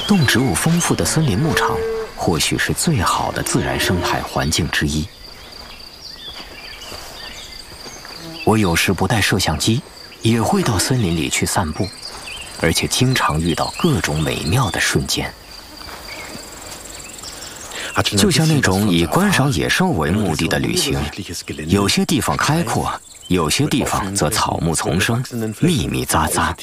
动植物丰富的森林牧场，或许是最好的自然生态环境之一。我有时不带摄像机，也会到森林里去散步，而且经常遇到各种美妙的瞬间。就像那种以观赏野兽为目的的旅行，有些地方开阔，有些地方则草木丛生，密密匝匝。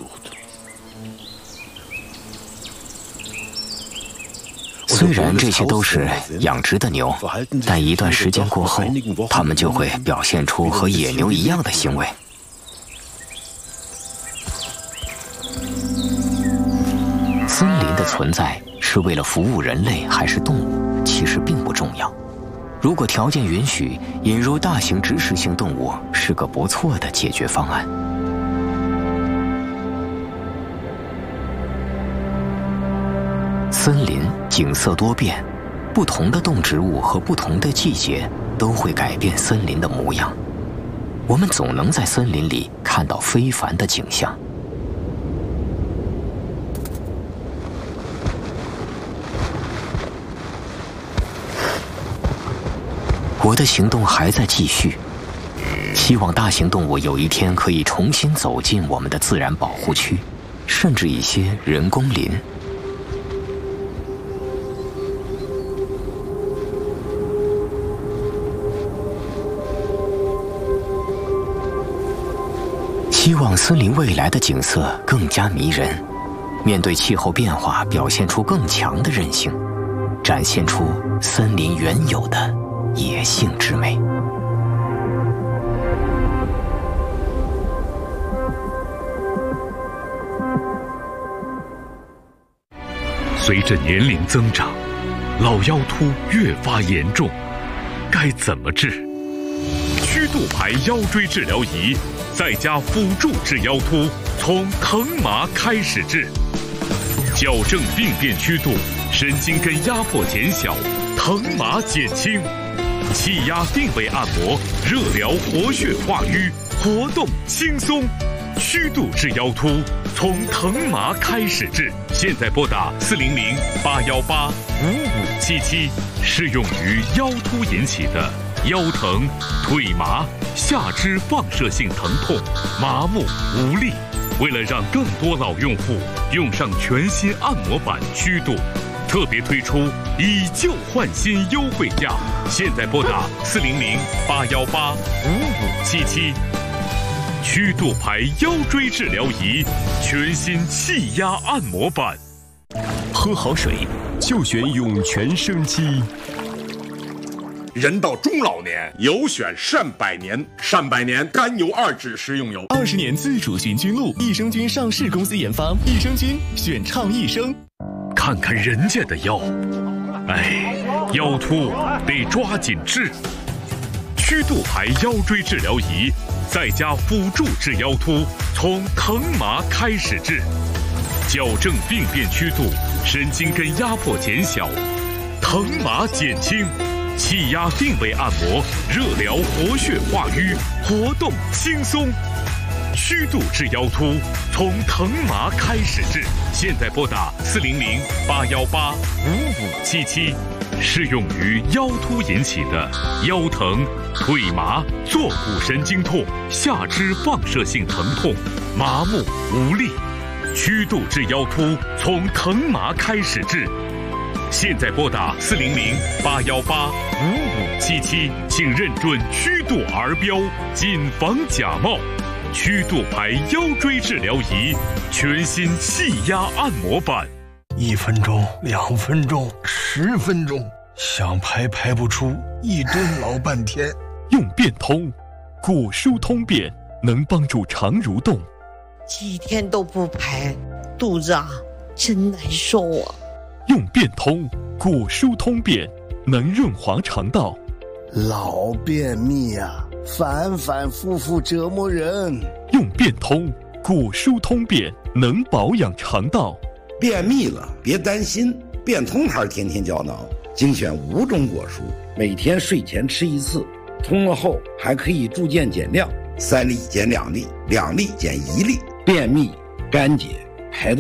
虽然这些都是养殖的牛，但一段时间过后，它们就会表现出和野牛一样的行为。森林的存在是为了服务人类还是动物，其实并不重要。如果条件允许，引入大型植食性动物是个不错的解决方案。森林景色多变，不同的动植物和不同的季节都会改变森林的模样。我们总能在森林里看到非凡的景象。我的行动还在继续，希望大型动物有一天可以重新走进我们的自然保护区，甚至一些人工林。希望森林未来的景色更加迷人，面对气候变化表现出更强的韧性，展现出森林原有的野性之美。 随着年龄增长，老腰突越发严重，该怎么治？曲度牌腰椎治疗仪在家辅助治腰突，从疼麻开始治，矫正病变曲度，神经根压迫减小，疼麻减轻，气压定位按摩，热疗活血化瘀，活动轻松。曲度治腰突，从疼麻开始治。现在拨打400-818-5577，适用于腰突引起的腰疼、腿麻、下肢放射性疼痛、麻木无力。为了让更多老用户用上全新按摩板曲度，特别推出以旧换新优惠价。现在拨打400-818-5577。曲度牌腰椎治疗仪，全新气压按摩板。 喝好水就选涌泉生机。 人到中老年，有选善百年。善百年甘油2酯食用油 ，20年自主寻菌露，益生菌上市公司研发，益生菌选畅益生。 看看人家的腰，哎，腰突得抓紧治。曲度牌腰椎治疗仪，在家辅助治腰突，从疼麻开始治，矫正病变曲度，神经根压迫减小，疼麻减轻，气压定位按摩，热疗活血化瘀，活动轻松。曲度治腰突，从疼麻开始治。现在拨打400-818-5577，适用于腰突引起的腰疼、腿麻、坐骨神经痛、下肢放射性疼痛、麻木无力。曲度治腰突，从疼麻开始治。现在拨打400-818-5577，请认准曲度儿标，谨防假冒。曲度牌腰椎治疗仪，全新气压按摩板。 1分钟、2分钟、10分钟，想排排不出，一蹲老半天。 用变通，骨疏通便，能帮助肠蠕动。 几天都不排，肚子真难受啊。 用变通，骨疏通便，能润滑肠道。 老便秘反反复复折磨人。 用变通，骨疏通便，能保养肠道。 便秘了别担心，变通牌天天胶囊精选5种果蔬，每天睡前吃1次，通了后还可以逐渐减量，3粒减2粒，2粒减1粒，便秘干解